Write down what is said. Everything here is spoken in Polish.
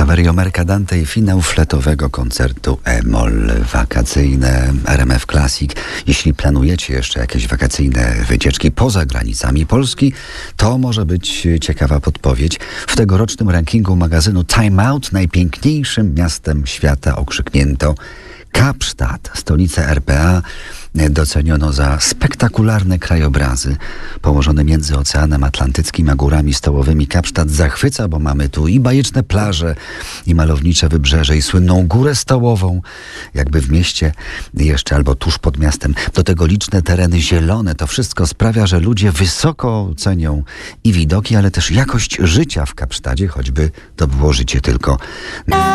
Saverio Mercadante i finał fletowego koncertu E-moll wakacyjne RMF Classic. Jeśli planujecie jeszcze jakieś wakacyjne wycieczki poza granicami Polski, to może być ciekawa podpowiedź. W tegorocznym rankingu magazynu Time Out najpiękniejszym miastem świata okrzyknięto Kapsztad, stolicę RPA. Doceniono za spektakularne krajobrazy położone między Oceanem Atlantyckim a górami stołowymi. Kapsztad zachwyca, bo mamy tu i bajeczne plaże, i malownicze wybrzeże, i słynną górę stołową, jakby w mieście jeszcze albo tuż pod miastem. Do tego liczne tereny zielone. To wszystko sprawia, że ludzie wysoko cenią i widoki, ale też jakość życia w Kapsztadzie, choćby to było życie tylko